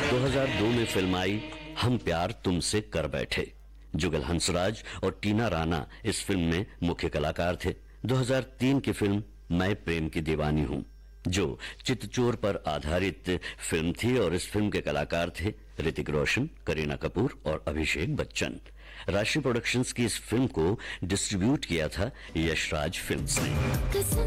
2002 में फिल्म आई हम प्यार तुमसे कर बैठे। जुगल हंसराज और टीना राणा इस फिल्म में मुख्य कलाकार थे। 2003 की फिल्म मैं प्रेम की दीवानी हूं, जो चितचोर पर आधारित फिल्म थी और इस फिल्म के कलाकार थे ऋतिक रोशन, करीना कपूर और अभिषेक बच्चन। राशि प्रोडक्शंस की इस फिल्म को डिस्ट्रीब्यूट किया था यशराज फिल्म्स ने।